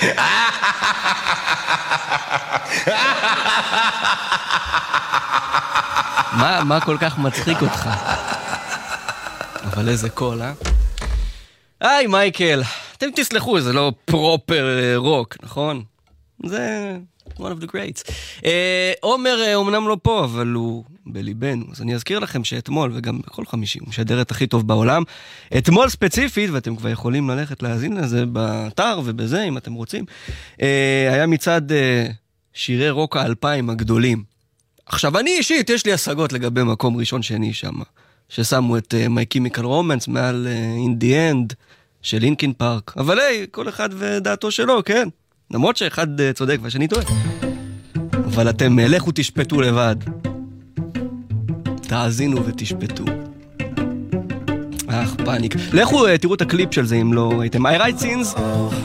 מה כל כך מצחיק אותך? אבל איזה קול, אה? היי, מייקל. אתם תסלחו, זה לא פרופר רוק, נכון? זה one of the greats. עומר אומנם לא פה, אבל הוא בליבנו. אז אני אזכיר לכם שאתמול, וגם בכל חמישי, הוא משדר את הכי טוב בעולם. אתמול ספציפית, ואתם כבר יכולים ללכת להאזין לזה באתר ובזה, אם אתם רוצים. היה מצד שירי רוק ה-2000 הגדולים. עכשיו, אני אישית, יש לי השגות לגבי מקום ראשון שני שם, ששמו את My Chemical Romance מעל In the End של לינקין פארק. אבל היי, כל אחד ודעתו שלו, כן? למרות שאחד צודק והשני טועה. אבל אתם לכו תשפטו לבד. תאזינו ותשפטו. פאניק. לכו תראו את הקליפ של זה אם לא הייתם. I write scenes.